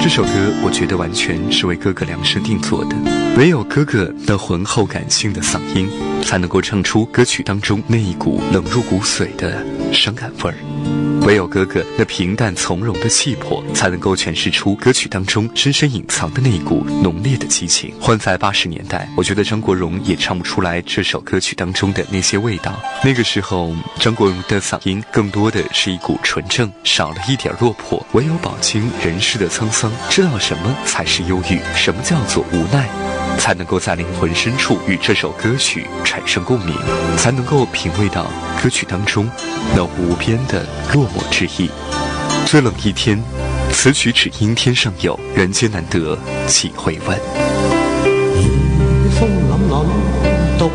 这首歌我觉得完全是为哥哥量身定做的，唯有哥哥那浑厚感性的嗓音，才能够唱出歌曲当中那一股冷入骨髓的伤感味儿；唯有哥哥那平淡从容的气魄，才能够诠释出歌曲当中深深隐藏的那一股浓烈的激情。换在80年代，我觉得张国荣也唱不出来这首歌曲当中的那些味道。那个时候，张国荣的嗓音更多的是一股纯正，少了一点落魄，唯有饱经人世的沧桑，知道什么才是忧郁，什么叫做无奈，才能够在灵魂深处与这首歌曲产生共鸣，才能够品味到歌曲当中那无边的落寞之意。最冷一天，此曲只应天上有，人间难得几回闻。